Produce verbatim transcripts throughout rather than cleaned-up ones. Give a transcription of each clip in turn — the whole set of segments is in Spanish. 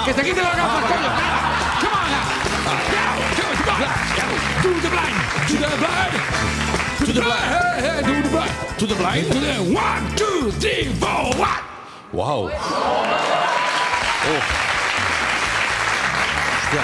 que se quite la gafa, coño. Come on now. Now, come on. To the blind. To the blind. To the blind. Hey, hey, to the blind. To the blind. To the one, two, three, four, one. Wow. Oh. Hostia.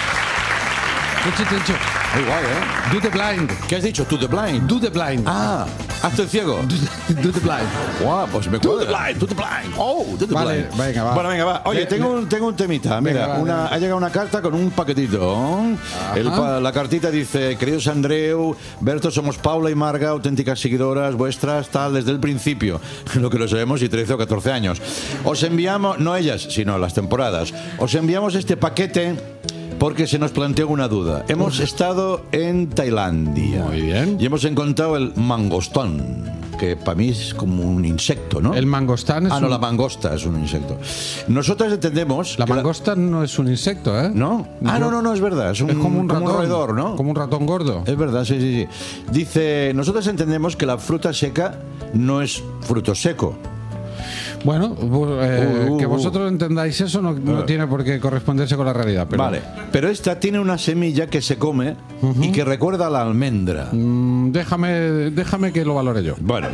Hecho, hecho. Muy guay, ¿eh? Do the blind. ¿Qué has dicho? To the blind. Do the blind. Ah, hazte el ciego. Do the blind. Guau, pues me Do cuadra. the blind. To the blind. Oh, to the Vale, blind. venga, va. Bueno, venga, va. Oye, Le- tengo, le- un, tengo un temita. Mira, Venga, va, una, venga. ha llegado una carta con un paquetito. El pa- la cartita dice: queridos Andreu, Berto, somos Paula y Marga, auténticas seguidoras vuestras, tal, desde el principio. Lo que lo sabemos, y trece o catorce años. Os enviamos, no ellas, sino las temporadas, os enviamos este paquete porque se nos planteó una duda. Hemos estado en Tailandia. Muy bien. Y hemos encontrado el mangostón, que para mí es como un insecto, ¿no? El mangostán es Ah, no, un- la mangosta es un insecto. Nosotras entendemos... La que mangosta no es un insecto, ¿eh? ¿No? Ah, no, no, no, es verdad. Es, un, Es como un ratón. roedor, ¿no? Como un ratón gordo. Es verdad, sí, sí, sí. Dice, nosotros entendemos que la fruta seca no es fruto seco. Bueno, bu- eh, Uh, uh, que uh. vosotros entendáis eso no, no Uh. tiene por qué corresponderse con la realidad. Pero, Vale. Pero esta tiene una semilla que se come y que recuerda a la almendra. Mm, déjame, déjame que lo valore yo. Bueno,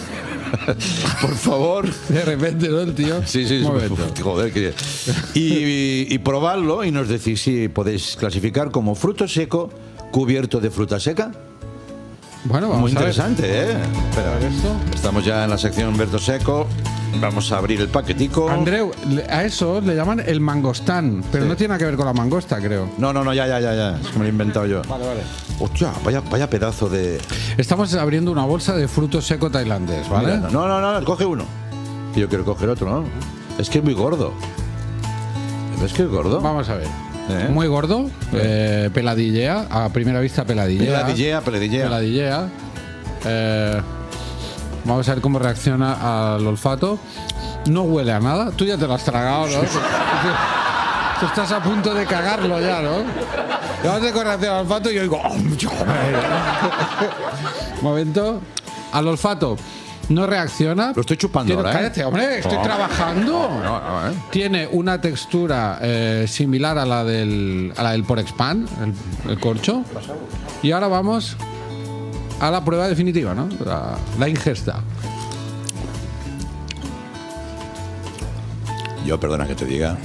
por favor. De repente, ¿no, el tío? Sí, sí, Un momento. joder, que... y, y, y probadlo y nos decís si podéis clasificar como fruto seco cubierto de fruta seca. Bueno, vamos Muy a ver. interesante, ¿eh? Espera, A ver esto. estamos ya en la sección Berto Seco. Vamos a abrir el paquetico. Andreu, le- a eso le llaman el mangostán, pero Sí. no tiene nada que ver con la mangosta, creo. No, no, no, ya, ya, ya, ya. Es que me lo he inventado yo. Vale, vale. Hostia, vaya, vaya pedazo de... Estamos abriendo una bolsa de fruto seco tailandés, ¿vale? Mira, no, no, no, coge uno. Yo quiero coger otro, ¿no? Es que es muy gordo. ¿Ves que es gordo? Vamos a ver. ¿Eh? Muy gordo, eh, peladillea, a primera vista peladillea. Peladillea, peladillea. Peladillea. Eh, vamos a ver cómo reacciona al olfato. No huele a nada. Tú ya te lo has tragado, ¿no? Tú estás a punto de cagarlo ya, ¿no? Vamos de reacción al olfato y yo digo... "Oh, momento. Al olfato no reacciona. Lo estoy chupando Tiene- ahora, ¿eh? Cállate, hombre, estoy Oh. trabajando. No, no, ¿eh? Tiene una textura eh, similar a la del, a la del Porexpan, el, el corcho. Y ahora vamos a la prueba definitiva, ¿no? La, la ingesta. Yo, perdona que te diga.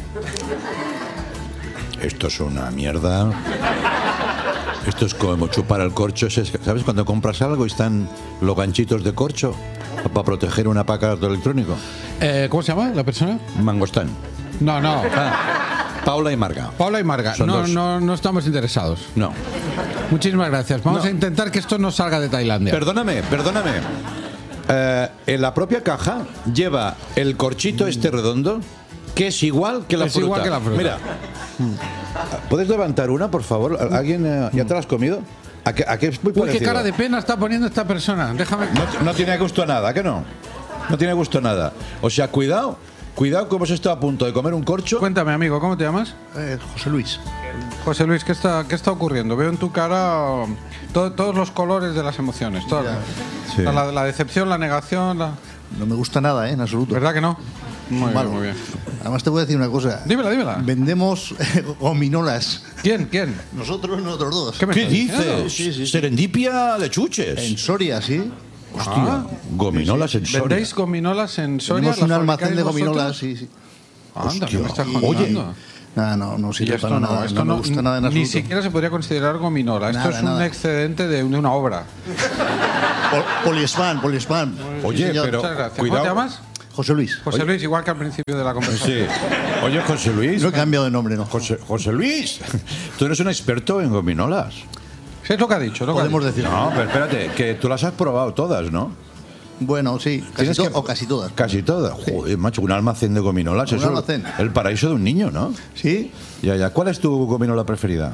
Esto es una mierda. Esto es como chupar el corcho. ¿Sabes cuando compras algo y están los ganchitos de corcho para proteger un aparato electrónico? Eh, ¿Cómo se llama la persona? Mangostán. No, no. Paula y Marga. Paula y Marga. Son No, dos. no, no estamos interesados. No. Muchísimas gracias. Vamos No. a intentar que esto no salga de Tailandia. Perdóname, perdóname. Eh, en la propia caja lleva el corchito este redondo, que es igual que la Es fruta. igual que la fruta. Mira, ¿puedes levantar una, por favor? ¿Alguien eh, ya te la has comido? ¿A qué, a qué es muy Uy, qué parecido? cara de pena está poniendo esta persona. Déjame. No, no tiene gusto a nada, ¿a qué no? No tiene gusto a nada. O sea, cuidado, cuidado que hemos estado a punto de comer un corcho. Cuéntame, amigo, ¿cómo te llamas? Eh, José Luis. José Luis, ¿qué está, qué está ocurriendo? Veo en tu cara um, to- todos los colores de las emociones. todas. Sí. La, la decepción, la negación, la... No me gusta nada, ¿eh? En absoluto. ¿Verdad que no? Muy Malo. bien, muy bien. Además te voy a decir una cosa. Dímela, dímela. Vendemos eh, gominolas. ¿Quién? ¿Quién? Nosotros, nosotros dos. ¿Qué me ¿Qué estás diciendo? dices? Sí, sí, sí. Serendipia de chuches. En Soria, sí. Hostia, gominolas en Soria. ¿Vendéis gominolas en Soria? Tenemos un ¿Las almacén de fabricáis gominolas, vosotros? sí, sí. Anda, ¿qué Hostia. me estás Y- contando? Oye. Nada, no, no Y sirve esto para no, nada. esto no me gusta nada en ni absoluto. siquiera se podría considerar gominola. Esto Nada, es un nada. excedente de, de una obra. Pol- Poliespan, Poliespan. Oye, Sí, señor. pero- Muchas gracias. cuidado. ¿Cómo te llamas? José Luis. José Luis, igual que al principio de la conversación. Sí. Oye, José Luis. No he cambiado de nombre, no. José, José Luis, tú eres un experto en gominolas. Sí, es lo que ha dicho. Lo que ha Podemos dicho. decir. No, pero espérate, que tú las has probado todas, ¿no? Bueno, sí. Casi Tienes to- que- O casi todas. Casi todas. Joder, macho, un almacén de gominolas. Un Eso almacén. el paraíso de un niño, ¿no? Sí. Ya, ya. ¿Cuál es tu gominola preferida?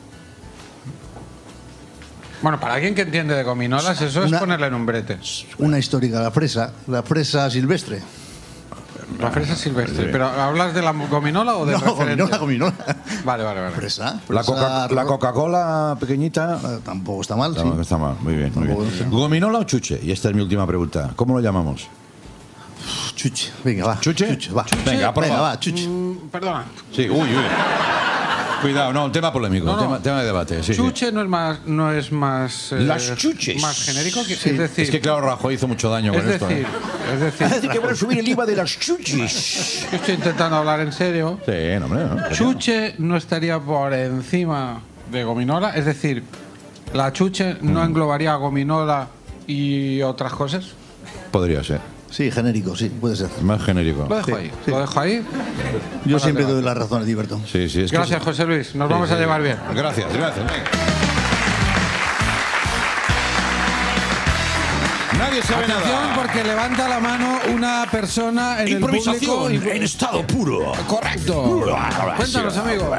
Bueno, para alguien que entiende de gominolas, eso es Una- ponerle en un brete. Una histórica, la fresa. La fresa silvestre. La fresa silvestre. ¿Pero hablas de la gominola o del No, referente? gominola, gominola. Vale, vale, vale. Fresa. La, fresa Coca- la ro- Coca-Cola pequeñita. Eh, Tampoco está mal, sí. Tampoco está mal. Muy bien, muy Tampoco bien. está mal. ¿Gominola o chuche? Y esta es mi última pregunta. ¿Cómo lo llamamos? Chuche. Venga, va. ¿Chuche? va. Venga, aprova. Venga, va, chuche. Mm, perdona. Sí, uy, uy. Cuidado, no, un tema polémico, No, no. Tema, tema de debate. Sí, chuche sí. no es más, no es más, eh, Las chuches. más genérico. Que, es decir, Es que claro, Rajoy hizo mucho daño es con esto. decir, ¿eh? es decir, que van a subir el IVA de las chuches. yo estoy intentando hablar en serio. Sí, no, hombre, no. Chuche no estaría por encima de gominola, es decir, la chuche no englobaría gominola y otras cosas. Podría ser. Sí, genérico, sí, puede ser. Más genérico. Lo dejo Sí, ahí, sí. lo dejo ahí. Yo Para siempre el doy debate. la razón a Diverto. Sí, sí, es que Gracias, sí. José Luis. Nos Sí, vamos sí. a llevar bien. Gracias, gracias. Venga. Nadie sabe Atención, nada. porque levanta la mano una persona en Improvisación el público. en estado puro. Correcto. Cuéntanos, amigo.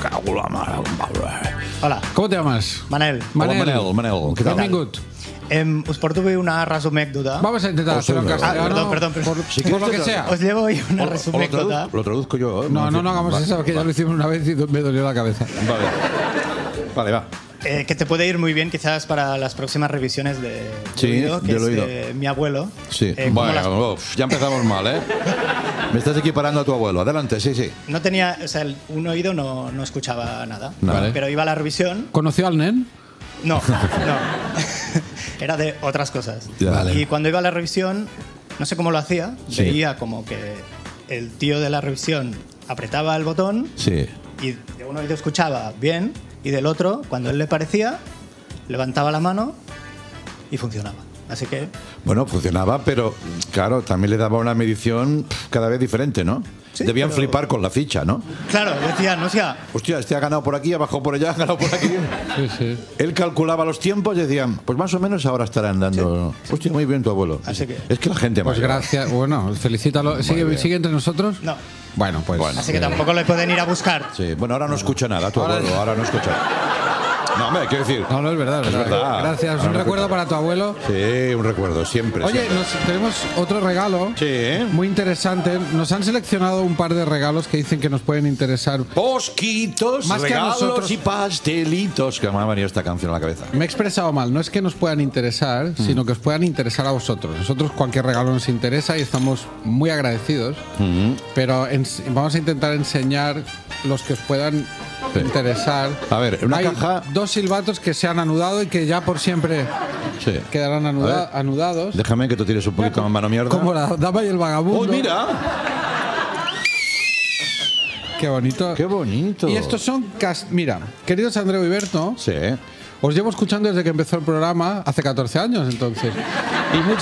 Hola, ¿Cómo te llamas? Manel. Manel, Manel, Manel, ¿qué tal? Benvingut. Em, us porto bé una resumècdota. Vamos a intentar Oh, hacerlo en sí, castellano. ah, perdón, perdón, perdón. Por, Si por quieres lo te que tra- sea. Os llevo hoy una O- o lo, resumècdota. traduzco, lo traduzco yo. ¿eh? No, no, no hagamos Vale, eso, que ya lo hicimos una vez y me dolió la cabeza. Vale. Vale, va. Eh, que te puede ir muy bien quizás para las próximas revisiones de, Sí, de oído, que del es oído. de mi abuelo. Sí. Eh, como bueno, las- uf, ya empezamos mal, ¿eh? Me estás equiparando a tu abuelo. Adelante, sí, sí. no tenía, o sea, el- un oído no, no escuchaba nada. Vale. Pero iba a la revisión. ¿Conoció al nen? No, no. Era de otras cosas. Ya. Vale. Y cuando iba a la revisión, no sé cómo lo hacía, Sí. veía como que el tío de la revisión apretaba el botón Sí. y de un oído escuchaba bien y del otro, cuando él le parecía, levantaba la mano y funcionaba. Así que Bueno, funcionaba, pero claro, también le daba una medición cada vez diferente, ¿no? Sí, Debían pero- flipar con la ficha, ¿no? claro, decía, no sea, Hostia, este ha ganado por aquí, ha bajado por allá, ha ganado por aquí. Sí, sí. Él calculaba los tiempos y decían, pues más o menos ahora estarán dando. Hostia, muy bien tu abuelo. Así que- Es que la gente Pues mayor- gracias. Bueno, felicítalo. ¿Sigue, bien. ¿Sigue entre nosotros? no. Bueno, pues. Bueno. Así que tampoco le pueden ir a buscar. Sí, bueno, ahora no escucha nada, tu Ahora- abuelo, ahora no escucha. No, hombre, quiero decir. No, no, es verdad, es Es verdad. verdad. Gracias. Ahora Un no recuerdo escucha. para tu abuelo. Sí, un recuerdo, siempre. Oye, siempre. nos, tenemos otro regalo. Sí, ¿eh? Muy interesante. Nos han seleccionado un par de regalos que dicen que nos pueden interesar. Posquitos, Más que a regalos nosotros. y pastelitos. Que me ha venido esta canción a la cabeza. Me he expresado mal, no es que nos puedan interesar, sino que os puedan interesar a vosotros. Nosotros cualquier regalo nos interesa y estamos muy agradecidos, pero ens- vamos a intentar enseñar los que os puedan Sí. interesar. A ver, una Hay caja- dos silbatos que se han anudado y que ya por siempre Sí. quedarán anuda- A ver. anudados. Déjame que tú tires un poquito más mano mierda. Como la dama y el vagabundo. ¡Oh, mira! Qué bonito. ¡Qué bonito! Y estos son, cas- mira, queridos Andreu y Berto, Sí. os llevo escuchando desde que empezó el programa, hace catorce años entonces. Y muchas...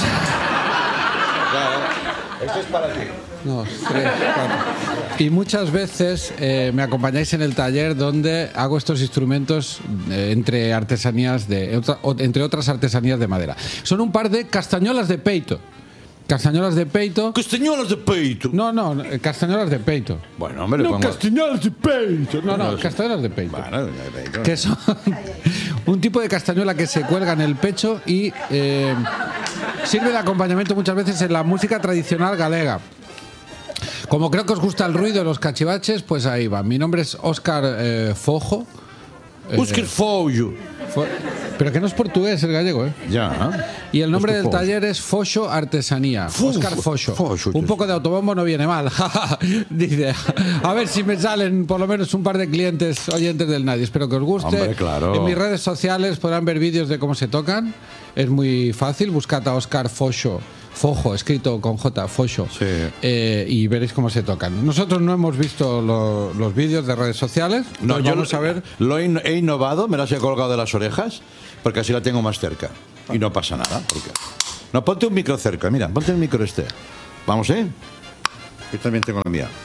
Esto es para ti. Dos, tres, cuatro. Y muchas veces eh, me acompañáis en el taller donde hago estos instrumentos eh, entre artesanías de otra- o- entre otras artesanías de madera. Son un par de castañolas de peito. Castañolas de peito. Castañuelas de peito. No, no, no, eh, castañolas de peito. Bueno, hombre, le No, pongo. castañolas de peito. No, no, castañolas de peito. Bueno, de peito. Que son un tipo de castañuela que se cuelga en el pecho y eh, sirve de acompañamiento muchas veces en la música tradicional galega. Como creo que os gusta el ruido de los cachivaches, pues ahí va. Mi nombre es Óscar eh, Fojo. Oscar Follo. Fo- Pero que no es portugués, es gallego, ¿eh? Ya. Y el nombre Óscar del Fojo. taller es Foxo Artesanía. Fu- Óscar Foxo. Foxo, Un sí. poco de autobombo no viene mal. Dice, a ver si me salen por lo menos un par de clientes oyentes del Nadie. Espero que os guste. Hombre, claro. En mis redes sociales podrán ver vídeos de cómo se tocan. Es muy fácil. Buscad a Óscar Foxo. Fojo, escrito con J, Foxo. Sí. Eh, y veréis cómo se tocan. Nosotros no hemos visto lo- los vídeos de redes sociales. No, Nos yo vamos a ver. Lo he, in- he innovado, me las he colgado de las orejas, porque así la tengo más cerca. Y no pasa nada. Porque... No, ponte un micro cerca, mira, ponte el micro este. Vamos, ¿eh? Yo también tengo la mía.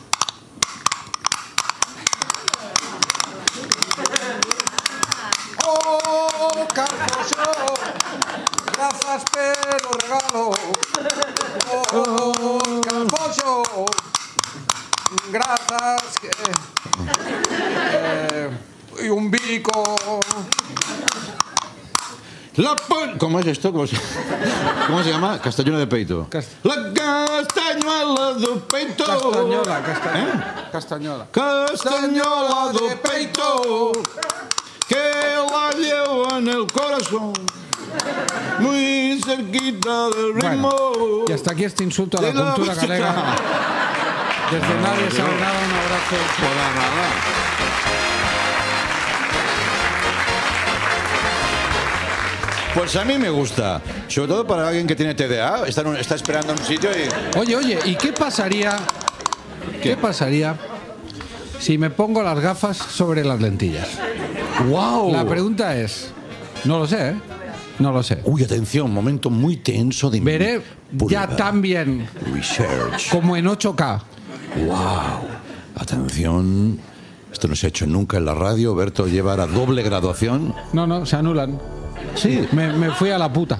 Oh, Carfoso, gracias pelo regalo. Oh, Carfoso, gracias. que- eh, y un bico. La pon- ¿Cómo es esto? ¿Cómo se, ¿Cómo se llama? Castañuela de peito. Cast- La castañuela de peito. Castañola, castañola. ¿Eh? Castañola. Castañola de peito. Que la llevo en el corazón. Muy cerquita del ritmo. Bueno, y hasta aquí este insulto a la de la cultura música. galega. Desde nadie sabe nada, un abrazo. Toda nada. Pues a mí me gusta, sobre todo para alguien que tiene T D A, está, en un- está esperando en un sitio y... Oye, oye, ¿y qué pasaría? ¿Qué, ¿Qué? pasaría si me pongo las gafas sobre las lentillas? ¡Wow! La pregunta es, no lo sé, ¿eh? No lo sé. Uy, atención, momento muy tenso de Veré ya prueba. tan bien Research. como en ocho K. ¡Wow! Atención, esto no se ha hecho nunca en la radio. Berto lleva a doble graduación. No, no, se anulan. Sí. Me, me fui a la puta.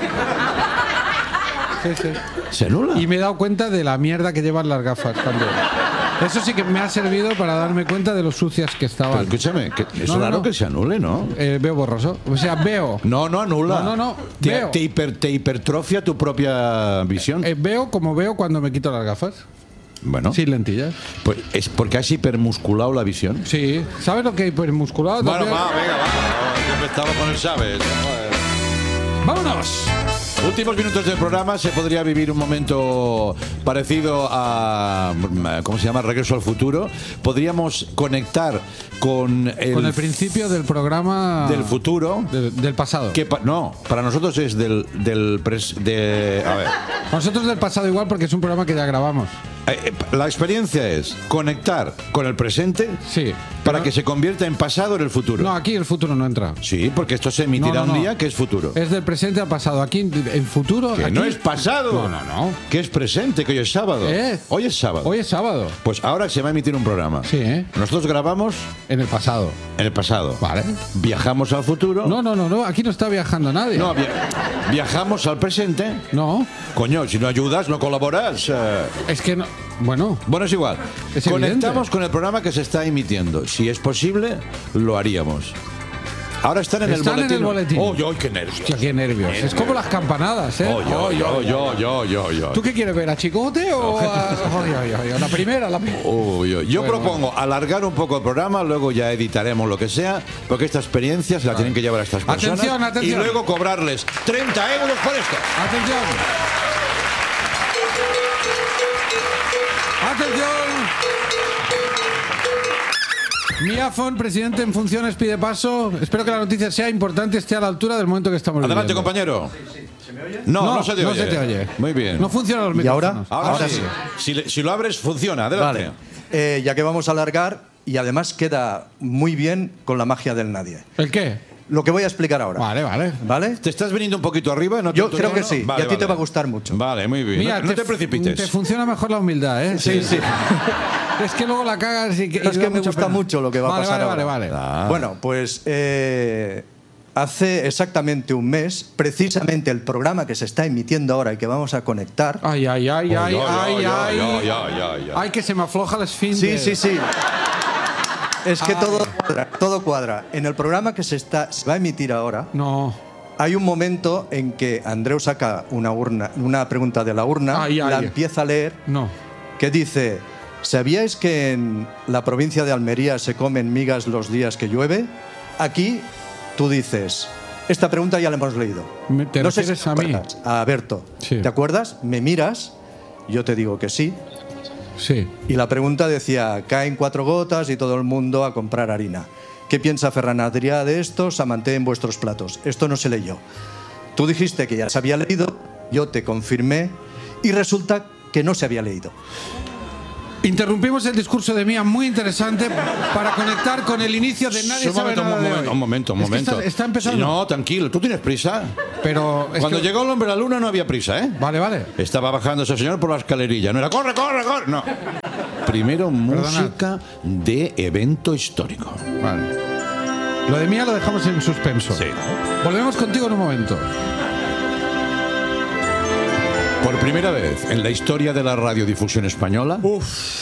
Sí, sí. ¿Se anula? Y me he dado cuenta de la mierda que llevan las gafas también. Eso sí que me ha servido para darme cuenta de lo sucias que Pero estaban. escúchame, que es No, no, raro no. que se anule, ¿no? Eh, veo borroso. O sea, veo. No, no anula. No, no, no, Te, veo. te hiper- te hipertrofia tu propia visión. Eh, veo como veo cuando me quito las gafas. bueno, Sin lentillas. pues es porque has hipermusculado la visión. Sí. ¿Sabes lo que hay hipermusculado? Bueno, también? va, venga, va. Siempre estaba con el sabes. ¡Vámonos! Últimos minutos del programa, se podría vivir un momento parecido a, ¿cómo se llama? Regreso al futuro. Podríamos conectar con el, Con el principio del programa. del futuro. Del, del pasado. Que pa- no, para nosotros es del, del pres- de, a ver, Nosotros del pasado igual porque es un programa que ya grabamos. eh, eh, la experiencia es conectar con el presente Sí. para pero- que se convierta en pasado en el futuro. No, aquí el futuro no entra. Sí, porque esto se emitirá No, no, un no. día que es futuro. Es del presente al pasado. Aquí, en futuro. que aquí- no es pasado. No, no, no. Que es presente, que hoy es sábado. Eh. Hoy es sábado. Hoy es sábado. Pues ahora se va a emitir un programa. Sí, ¿eh? Nosotros grabamos En el pasado. en el pasado. Vale. Viajamos al futuro. No, no, no, no. Aquí no está viajando nadie. No, via- viajamos al presente. No. Coño, si no ayudas, no colaboras. eh. Es que no. Bueno. Bueno, es igual. Es Conectamos evidente. con el programa que se está emitiendo. Si es posible, lo haríamos. Ahora están en Están el en boletín. el boletín. ¡Oh, yo, qué nervios! Hostia, qué nervios. Es como las campanadas, ¿eh? ¡Oh, yo, yo, yo, yo, yo, yo! ¿Tú qué quieres ver? ¿A Chicote o a.? Oy, oy, oy, la primera, la primera. Oh, yo yo Bueno, propongo alargar un poco el programa, luego ya editaremos lo que sea, porque esta experiencia se la tienen que llevar a estas personas. Atención, atención. Y luego cobrarles treinta euros por esto. Atención. Atención. Miafon, presidente en funciones, pide paso. Espero que la noticia sea importante y esté a la altura del momento que estamos Adelante, viviendo. compañero. No, no, No, se te no oye. se te oye. Muy bien. No funcionan los ¿Y ahora? micrófonos. Ahora, Ahora sí. sí. Si, le- si lo abres, funciona. Adelante. Vale. Eh, ya que vamos a alargar, y además queda muy bien con la magia del nadie. ¿El qué? Lo que voy a explicar ahora. Vale, vale. ¿Vale? ¿Te estás viniendo un poquito arriba? ¿No Yo tanto creo que tono? sí. Vale, y a ti te vale. va a gustar mucho. Vale, muy bien. Mira, no, no te precipites. Te funciona mejor la humildad, ¿eh? Sí, sí. Es que luego la cagas y que. Pero y es da que me mucha gusta pena. mucho lo que va a Vale, pasar Vale, ahora. vale, vale. Ah. Bueno, pues eh, hace exactamente un mes, precisamente el programa que se está emitiendo ahora y que vamos a conectar. Ay, ay, ay, Oh, ay, ya, ya, ay, ya, ay. ya, ya, ya, ya. Ay, que se me afloja el esfínter. Sí, sí, sí. Es que Ay. todo cuadra, todo cuadra. En el programa que se, está, se va a emitir ahora, No. hay un momento en que Andreu saca una, urna, una pregunta de la urna, Ay, ay. la empieza a leer, No. que dice: ¿sabíais que en la provincia de Almería se comen migas los días que llueve? Aquí tú dices, esta pregunta ya la hemos leído. Me- ¿te no sé si refieres te a mí? acuerdas, a Berto. Sí. ¿Te acuerdas? Me miras, yo te digo que sí. Sí. Y la pregunta decía, caen cuatro gotas y todo el mundo a comprar harina. ¿Qué piensa Ferran Adrià de esto? Samanté en vuestros platos. Esto no se leyó. Tú dijiste que ya se había leído, yo te confirmé y resulta que no se había leído. Interrumpimos el discurso de Mía, muy interesante, para conectar con el inicio de Nadie un sabe momento, nada un de momento, hoy. un momento, un Es que momento. está, está empezando. Sí, no, tranquilo. ¿Tú tienes prisa? Pero es Cuando que- llegó el hombre a la luna no había prisa, ¿eh? Vale, vale. Estaba bajando ese señor por la escalerilla. No era corre, corre, corre. No. Primero música de evento histórico. Vale. Lo de Mía lo dejamos en suspenso. Sí. Volvemos contigo en un momento. Por primera vez en la historia de la radiodifusión española, un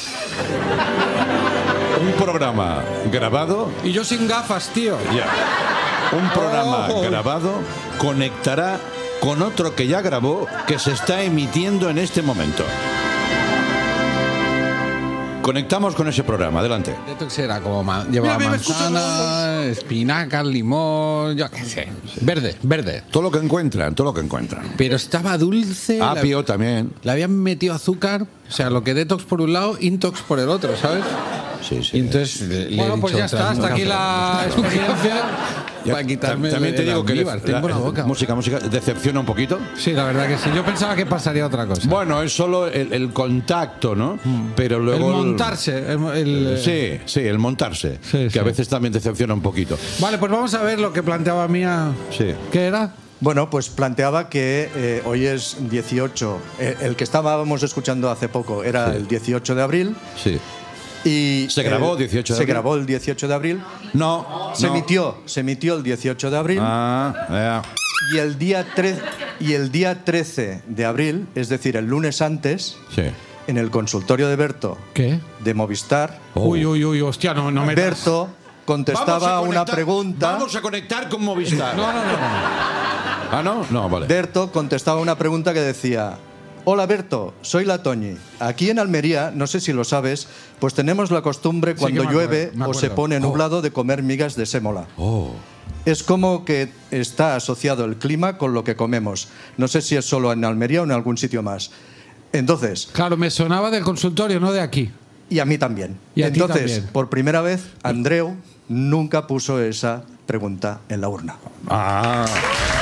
programa grabado, Y yo sin gafas, tío. ya, un programa Oh. grabado conectará con otro que ya grabó, que se está emitiendo en este momento. Conectamos con ese programa, adelante. Detox era como ma- llevaba Mira, mira, manzana, espinacas, limón, yo qué sé. Verde, verde. Todo lo que encuentran, todo lo que encuentran. Pero estaba dulce. la- Apio también. Le habían metido azúcar. O sea, lo que detox por un lado, intox por el otro, ¿sabes? Sí, sí. Y entonces le, le Bueno, he pues dicho, ya está, "Tráeme hasta un aquí café". la experiencia. Ya, Para quitarme tam- también te el digo que almíbar, la- tengo la boca. música, música, decepciona un poquito. Sí, la verdad que sí. Yo pensaba que pasaría otra cosa. Bueno, es solo el, el contacto, ¿no? Pero el luego montarse. el- el- Sí, sí, el montarse, Sí, que sí. a veces también decepciona un poquito. Vale, pues vamos a ver lo que planteaba Mía. Sí. ¿Qué era? Bueno, pues planteaba que eh, hoy es dieciocho. eh, el que estábamos escuchando hace poco era Sí. el dieciocho de abril. Sí. Y ¿Se grabó el- dieciocho de Se abril? grabó el dieciocho de abril. No. Se no. emitió, se emitió el dieciocho de abril. Ah, ya. Y el día tre- y el día trece de abril, es decir, el lunes antes, Sí. en el consultorio de Berto ¿Qué? de Movistar, Oh. Uy, uy, uy, hostia, no, no me Berto contestaba Vamos a una conectar- pregunta. Vamos a conectar con Movistar. No, no, no. Ah, no, no, vale. Berto contestaba una pregunta que decía: hola Berto, soy la Toñi. Aquí en Almería, no sé si lo sabes, pues tenemos la costumbre Sí cuando que me acuerdo, llueve me o se acuerdo. pone nublado de comer migas de sémola. Oh. Es como que está asociado el clima con lo que comemos. No sé si es solo en Almería o en algún sitio más. Entonces, Claro, me sonaba del consultorio, no de aquí. y a mí también. Y a ti Entonces, también. por primera vez, Andreu nunca puso esa pregunta en la urna. Ah.